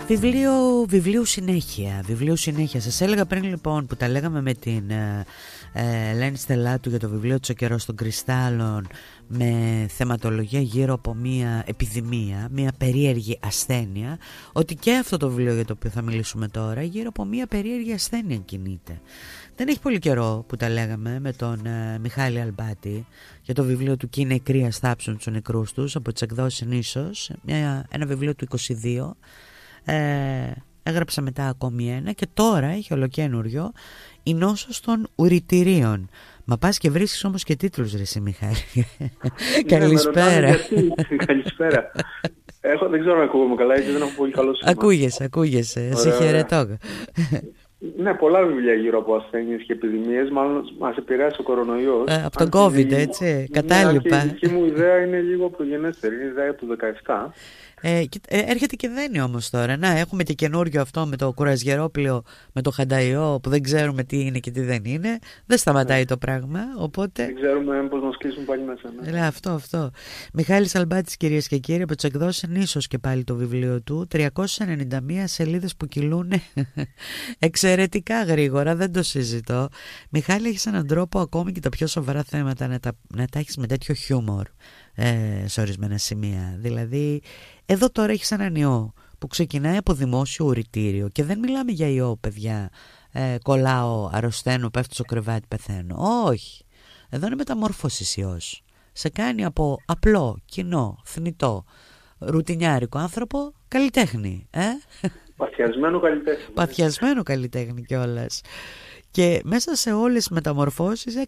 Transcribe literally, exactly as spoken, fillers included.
Βιβλίο, βιβλίου συνέχεια, βιβλίου συνέχεια. Σας έλεγα πριν λοιπόν που τα λέγαμε με την ε, ε, Ελένη Στελάτου για το βιβλίο της «Ο καιρός των κρυστάλλων» με θεματολογία γύρω από μια επιδημία, μια περίεργη ασθένεια, ότι και αυτό το βιβλίο για το οποίο θα μιλήσουμε τώρα γύρω από μια περίεργη ασθένεια κινείται. Δεν έχει πολύ καιρό που τα λέγαμε με τον ε, Μιχάλη Αλμπάτη για το βιβλίο του «Κι οι νεκροί ας θάψουν τους νεκρούς τους» από τις εκδόσεις Νήσος, μια, ένα βιβλίο του είκοσι δύο. Ε, έγραψα μετά ακόμη ένα και τώρα έχει ολοκένουργιο «Η νόσος των ουρητηρίων». Μα πας και βρίσκεις όμως και τίτλους, ρε εσύ Μιχάλη. Καλησπέρα. Καλησπέρα. Έχω, δεν ξέρω αν ακούγομαι καλά, γιατί δεν έχω πολύ καλό σήμα. Ακούγεσαι, ακούγεσαι. Σε χαιρετώ. Ναι, πολλά βιβλία γύρω από ασθένειες και επιδημίες. Μάλλον μας επηρέασε ο κορονοϊός. Ε, από τον COVID, έτσι. Κατάλοιπα. Η δική μου ιδέα είναι λίγο προγενέστερη. Είναι η ιδέα του δεκαεπτά. Ε, έρχεται και δένει όμως τώρα. Να, έχουμε και καινούριο αυτό με το κουρασγερόπλιο, με το χανταϊό που δεν ξέρουμε τι είναι και τι δεν είναι. Δεν σταματάει ναι. το πράγμα. Οπότε... Δεν ξέρουμε πώς μας κλείσουν πάλι μέσα. Ναι. Ε, αυτό, αυτό. Μιχάλης Αλμπάτης, κυρίες και κύριοι, από τις εκδόσεις Νήσος και πάλι το βιβλίο του. τριακόσιες ενενήντα μία σελίδες που κυλούν εξαιρετικά γρήγορα, δεν το συζητώ. Μιχάλη, έχεις έναν τρόπο ακόμη και τα πιο σοβαρά θέματα να τα, να τα έχεις με τέτοιο χιούμορ. Ε, σε ορισμένα σημεία. Δηλαδή εδώ τώρα έχεις έναν ιό που ξεκινάει από δημόσιο ουρητήριο και δεν μιλάμε για ιό, παιδιά, ε, κολλάω, αρρωσταίνω, πέφτω στο κρεβάτι, πεθαίνω. Όχι, εδώ είναι μεταμόρφωσης ιός. Σε κάνει από απλό, κοινό, θνητό, ρουτινιάρικο άνθρωπο καλλιτέχνη, ε? Παθιασμένο καλλιτέχνη. Παθιασμένο καλλιτέχνη κιόλας. Και μέσα σε όλες τις μεταμορφώσεις